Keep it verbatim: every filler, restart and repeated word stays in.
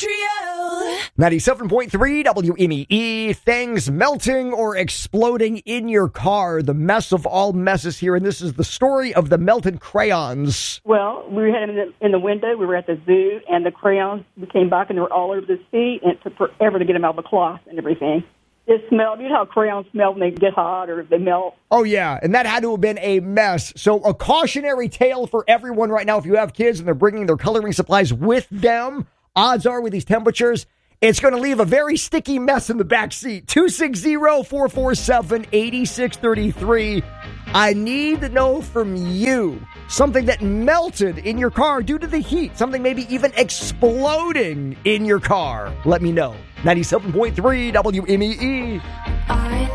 Montreal. ninety-seven point three W M E E. Things melting or exploding in your car. The mess of all messes here. And this is the story of the melted crayons. Well, we had them in the, in the window. We were at the zoo, and the crayons, we came back, and they were all over the seat, and it took forever to get them out of the cloth and everything. It smelled. You know how crayons smell when they get hot or they melt? Oh, yeah. And that had to have been a mess. So a cautionary tale for everyone right now. If you have kids and they're bringing their coloring supplies with them, odds are with these temperatures, it's going to leave a very sticky mess in the back seat. two six zero, four four seven, eight six three three. I need to know from you something that melted in your car due to the heat. Something maybe even exploding in your car. Let me know. ninety-seven point three W M E E.